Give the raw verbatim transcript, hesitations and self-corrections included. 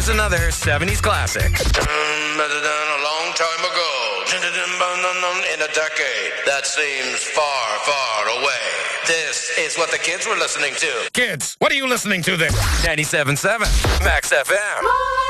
Here's another seventies classic. A long time ago, in a decade that seems far, far away. This is what the kids were listening to. Kids, what are you listening to there? ninety-seven point seven Max F M.